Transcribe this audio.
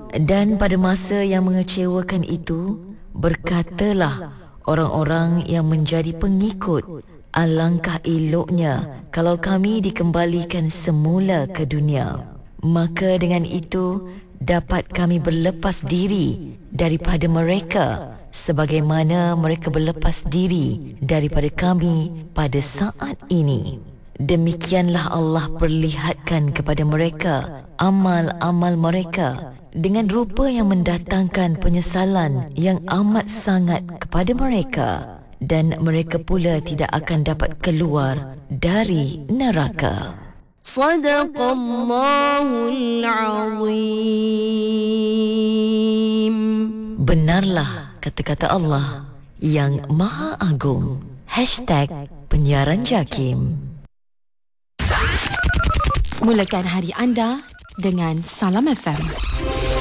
Dan pada masa yang mengecewakan itu, berkatalah orang-orang yang menjadi pengikut, alangkah eloknya kalau kami dikembalikan semula ke dunia. Maka dengan itu dapat kami berlepas diri daripada mereka sebagaimana mereka berlepas diri daripada kami pada saat ini. Demikianlah Allah perlihatkan kepada mereka amal-amal mereka dengan rupa yang mendatangkan penyesalan yang amat sangat kepada mereka, dan mereka pula tidak akan dapat keluar dari neraka. Sadaqallahul Azim. Benarlah kata-kata Allah yang Maha Agung. #Penyiaran Jakim. Mulakan hari anda dengan Salam FM.